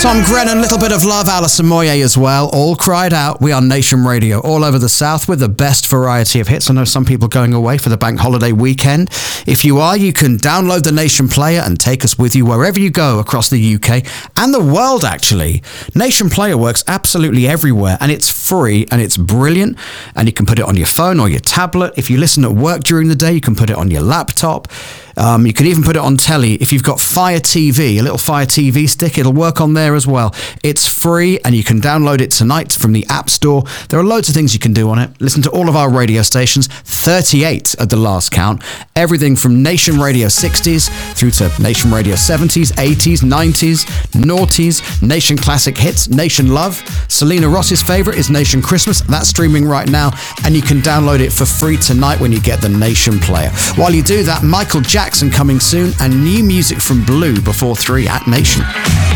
Tom Grennan, Little Bit of Love, Alison Moyet as well. All cried out. We are Nation Radio, all over the South with the best variety of hits. I know some people going away for the bank holiday weekend. If you are, you can download the Nation Player and take us with you wherever you go across the UK and the world, actually. Nation Player works absolutely everywhere, and it's free and it's brilliant. And you can put it on your phone or your tablet. If you listen at work during the day, you can put it on your laptop. You can even put it on telly. If you've got Fire TV, a little Fire TV stick, it'll work on there as well. It's free and you can download it tonight from the App Store. There are loads of things you can do on it. Listen to all of our radio stations, 38 at the last count. Everything from Nation Radio 60s through to Nation Radio 70s, 80s, 90s, noughties, Nation Classic Hits, Nation Love. Selena Ross's favourite is Nation Christmas. That's streaming right now and you can download it for free tonight when you get the Nation Player. While you do that, Michael Jackson coming soon, and new music from Blue before 3 at Nation.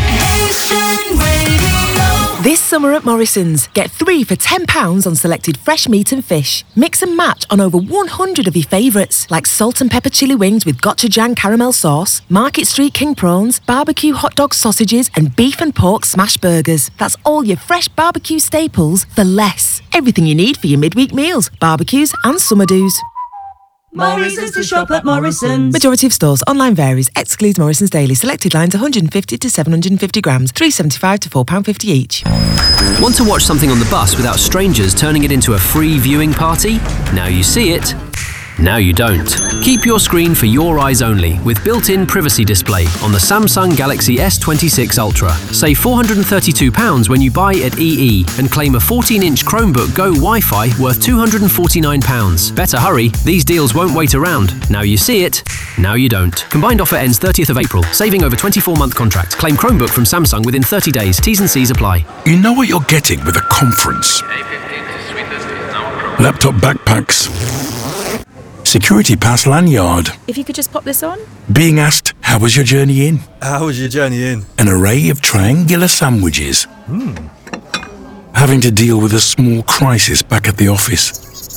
This summer at Morrison's, get 3 for £10 on selected fresh meat and fish. Mix and match on over 100 of your favourites, like salt and pepper chili wings with gochujang caramel sauce, Market Street king prawns, barbecue hot dog sausages, and beef and pork smash burgers. That's all your fresh barbecue staples for less. Everything you need for your midweek meals, barbecues and summer do's. Morrison's to shop at Morrison's. Majority of stores. Online varies. Excludes Morrison's Daily. Selected lines 150 to 750 grams. £3.75 to £4.50 each. Want to watch something on the bus without strangers turning it into a free viewing party? Now you see it. Now you don't. Keep your screen for your eyes only with built-in privacy display on the Samsung Galaxy S26 Ultra. Save £432 when you buy at EE and claim a 14-inch Chromebook Go Wi-Fi worth £249. Better hurry, these deals won't wait around. Now you see it, now you don't. Combined offer ends 30th of April. Saving over 24-month contract. Claim Chromebook from Samsung within 30 days. T's and C's apply. You know what you're getting with a conference. Laptop backpacks. Security pass lanyard. If you could just pop this on. Being asked, how was your journey in? How was your journey in? An array of triangular sandwiches. Having to deal with a small crisis back at the office.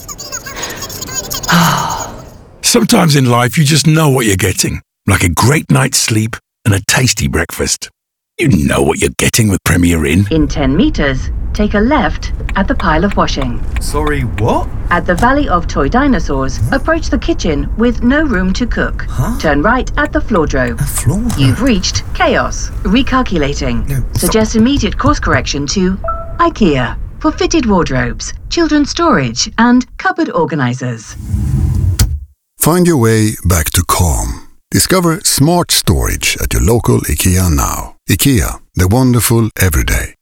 Sometimes in life you just know what you're getting. Like a great night's sleep and a tasty breakfast. You know what you're getting with Premier Inn. In 10 metres, take a left at the pile of washing. Sorry, what? At the Valley of Toy Dinosaurs, approach the kitchen with no room to cook. Turn right at the floordrome. You've reached Chaos. Recalculating. Suggest immediate course correction to IKEA for fitted wardrobes, children's storage, and cupboard organisers. Find your way back to calm. Discover smart storage at your local IKEA now. IKEA, the wonderful everyday.